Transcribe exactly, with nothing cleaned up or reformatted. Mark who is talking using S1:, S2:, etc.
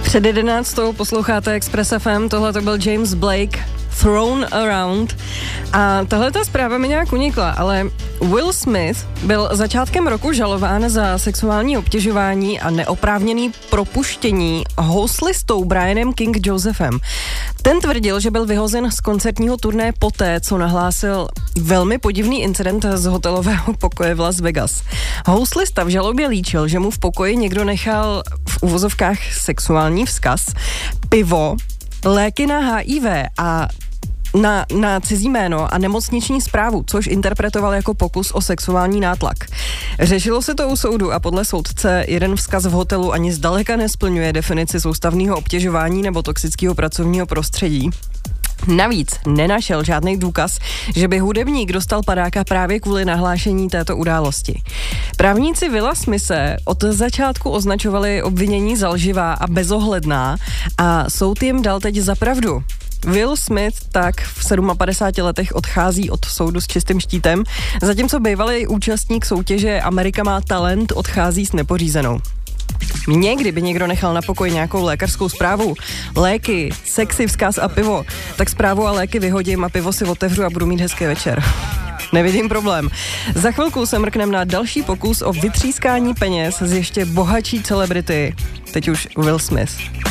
S1: Před jedenáctou posloucháte Express F M, tohle to byl James Blake, Thrown Around. A tahle ta zpráva mi nějak unikla, ale Will Smith byl začátkem roku žalován za sexuální obtěžování a neoprávněný propuštění houslistou Brianem King Josephem. Ten tvrdil, že byl vyhozen z koncertního turné poté, co nahlásil velmi podivný incident z hotelového pokoje v Las Vegas. Houslista v žalobě líčil, že mu v pokoji někdo nechal v uvozovkách sexuální vzkaz, pivo, léky na H I V a na, na cizí jméno a nemocniční zprávu, což interpretoval jako pokus o sexuální nátlak. Řešilo se to u soudu a podle soudce jeden vzkaz v hotelu ani zdaleka nesplňuje definici soustavného obtěžování nebo toxického pracovního prostředí. Navíc nenašel žádný důkaz, že by hudebník dostal padáka právě kvůli nahlášení této události. Právníci Willa Smithe od začátku označovali obvinění za lživá a bezohledná a soud jim dal teď za pravdu. Will Smith tak v padesát sedmi letech odchází od soudu s čistým štítem, zatímco bývalý účastník soutěže Amerika má talent odchází s nepořízenou. Mně, kdyby někdo nechal na pokoji nějakou lékařskou zprávu, léky, sexy vzkaz a pivo, tak zprávu a léky vyhodím a pivo si otevřu a budu mít hezký večer. Nevidím problém. Za chvilku se mrknem na další pokus o vytřískání peněz z ještě bohatší celebrity, teď už Will Smith.